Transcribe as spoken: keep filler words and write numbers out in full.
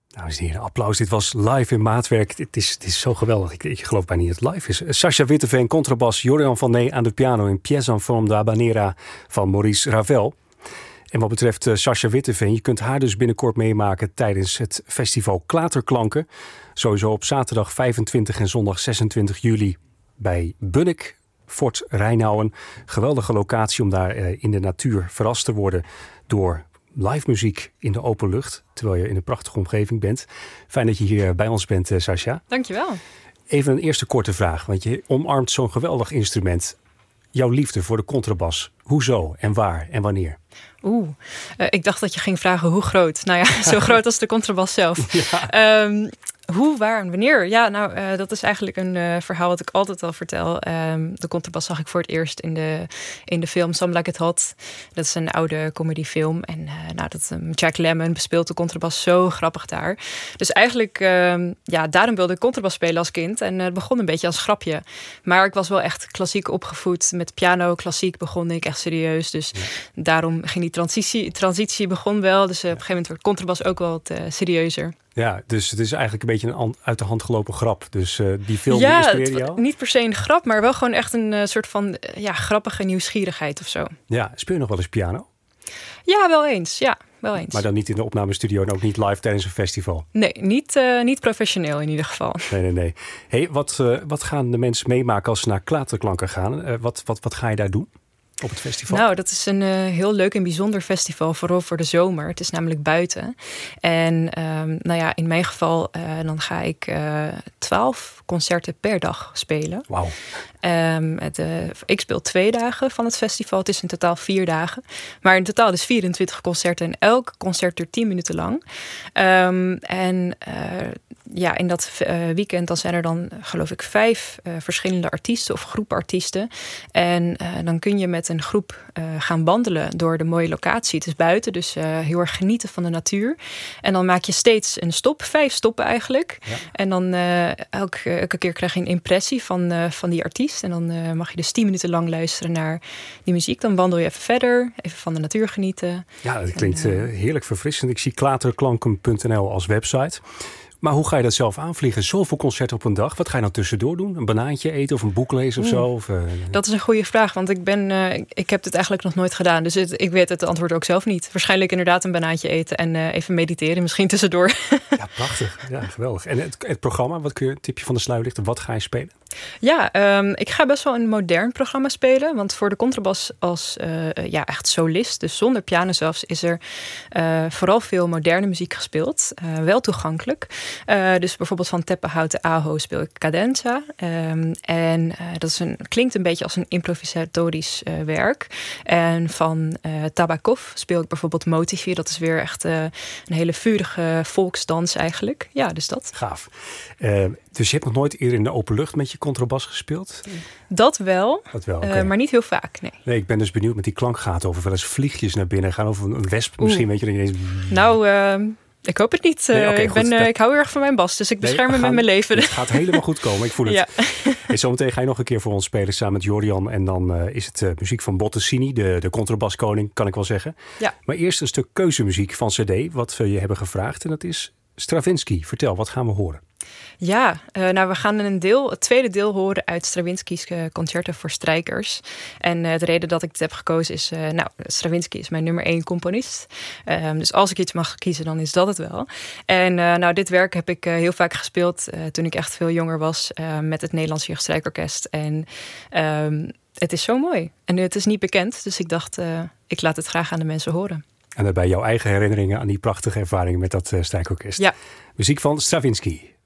Dames en heren, applaus. Dit was live in maatwerk. Het is, het is zo geweldig. Ik, ik geloof bijna niet dat het live is. Sascha Witteveen, contrabas. Jorian van Nee aan de piano in Pièce en Forme d'Habanera van Maurice Ravel. En wat betreft uh, Sascha Witteveen, je kunt haar dus binnenkort meemaken tijdens het festival Klaterklanken. Sowieso op zaterdag vijfentwintig en zondag zesentwintig juli bij Bunnik, Fort Rijnauwen. Geweldige locatie om daar uh, in de natuur verrast te worden door live muziek in de open lucht, terwijl je in een prachtige omgeving bent. Fijn dat je hier bij ons bent, uh, Sascha. Dankjewel. Even een eerste korte vraag, want je omarmt zo'n geweldig instrument. Jouw liefde voor de contrabas, hoezo en waar en wanneer? Oeh, uh, ik dacht dat je ging vragen hoe groot. Nou ja, zo groot als de contrabas zelf. Ja. Um, Hoe, waar en wanneer? Ja, nou, uh, dat is eigenlijk een uh, verhaal wat ik altijd al vertel. Um, de contrabas zag ik voor het eerst in de, in de film Some Like It Hot. Dat is een oude comedyfilm. En uh, nou, dat, um, Jack Lemmon bespeelt de contrabas zo grappig daar. Dus eigenlijk, um, ja, daarom wilde ik contrabas spelen als kind. En uh, het begon een beetje als grapje. Maar ik was wel echt klassiek opgevoed. Met piano, klassiek begon ik echt serieus. Dus ja. Daarom ging die transitie, transitie begon wel. Dus uh, op een gegeven moment werd contrabas ook wel wat uh, serieuzer. Ja, dus het is eigenlijk een beetje een uit de hand gelopen grap. Dus uh, die film ja, inspireerde jou? Ja, niet per se een grap, maar wel gewoon echt een uh, soort van uh, ja, grappige nieuwsgierigheid of zo. Ja, speel je nog wel eens piano? Ja, wel eens. Ja, wel eens. Maar dan niet in de opnamestudio en ook niet live tijdens een festival? Nee, niet, uh, niet professioneel in ieder geval. Nee, nee, nee. Hey, wat, uh, wat gaan de mensen meemaken als ze naar Klaterklanken gaan? Uh, wat, wat, wat ga je daar doen? Op het festival? Nou, dat is een uh, heel leuk en bijzonder festival, vooral voor de zomer. Het is namelijk buiten. En um, nou ja, in mijn geval, uh, dan ga ik twaalf uh, concerten per dag spelen. Wauw. Um, het, uh, ik speel twee dagen van het festival. Het is in totaal vier dagen. Maar in totaal dus vierentwintig concerten. En elk concert duurt tien minuten lang. Um, en uh, ja, in dat uh, weekend dan zijn er dan, geloof ik, vijf uh, verschillende artiesten of groepen artiesten. En uh, dan kun je met een groep uh, gaan wandelen door de mooie locatie. Het is buiten, dus uh, heel erg genieten van de natuur. En dan maak je steeds een stop, vijf stoppen eigenlijk. Ja. En dan uh, elke, elke keer krijg je een impressie van, uh, van die artiest. En dan uh, mag je dus tien minuten lang luisteren naar die muziek. Dan wandel je even verder, even van de natuur genieten. Ja, dat klinkt en, uh, heerlijk verfrissend. Ik zie klaterklanken punt n l als website. Maar hoe ga je dat zelf aanvliegen? Zoveel concerten op een dag. Wat ga je dan tussendoor doen? Een banaantje eten of een boek lezen of zo? Of, uh... Dat is een goede vraag, want ik ben, uh, ik heb dit eigenlijk nog nooit gedaan. Dus het, ik weet het antwoord ook zelf niet. Waarschijnlijk inderdaad een banaantje eten en uh, even mediteren, misschien tussendoor. Ja, prachtig. Ja, geweldig. En het, het programma, wat kun je, tipje van de sluier lichten, wat ga je spelen? Ja, um, ik ga best wel een modern programma spelen. Want voor de contrabas als uh, ja, echt solist, dus zonder piano zelfs, is er uh, vooral veel moderne muziek gespeeld. Uh, wel toegankelijk. Uh, dus bijvoorbeeld van Teppehouten Aho speel ik Cadenza. Um, en uh, dat is een, klinkt een beetje als een improvisatorisch uh, werk. En van uh, Tabakov speel ik bijvoorbeeld Motivi. Dat is weer echt uh, een hele vurige volksdans eigenlijk. Ja, dus dat. Gaaf. Uh, dus je hebt nog nooit eerder in de open lucht met je contrabas gespeeld? Dat wel, dat wel okay. uh, maar niet heel vaak, nee. Nee, ik ben dus benieuwd met die klankgaten over wel eens vliegjes naar binnen gaan. Of een wesp misschien, Oeh. weet je. Dan ineens... Nou... Uh... Ik hoop het niet. Nee, okay, ik, ben, uh, ik hou heel erg van mijn bas, dus ik bescherm nee, hem met mijn leven. Het gaat helemaal goed komen, ik voel het. Ja. Hey, zometeen ga je nog een keer voor ons spelen samen met Jorian. En dan uh, is het uh, muziek van Bottesini, de, de contrabaskoning, kan ik wel zeggen. Ja. Maar eerst een stuk keuzemuziek van C D, wat we je hebben gevraagd. En dat is Stravinsky. Vertel, wat gaan we horen? Ja, uh, nou we gaan een deel, het tweede deel horen uit Stravinsky's uh, concerten voor strijkers. En uh, de reden dat ik het heb gekozen is, uh, nou, Stravinsky is mijn nummer één componist. Uh, dus als ik iets mag kiezen, dan is dat het wel. En uh, nou, dit werk heb ik uh, heel vaak gespeeld uh, toen ik echt veel jonger was uh, met het Nederlands Jeugdstrijkorkest. En um, het is zo mooi. En het is niet bekend, dus ik dacht, uh, ik laat het graag aan de mensen horen. En daarbij jouw eigen herinneringen aan die prachtige ervaringen met dat uh, strijkorkest. Ja. Muziek van Stravinsky.